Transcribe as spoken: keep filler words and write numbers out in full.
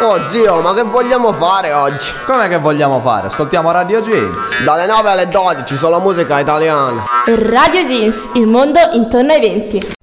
Oh zio, ma che vogliamo fare oggi? Com'è che vogliamo fare? Ascoltiamo Radio Jeans. Dalle nove alle dodici, solo musica italiana. Radio Jeans, il mondo intorno ai venti.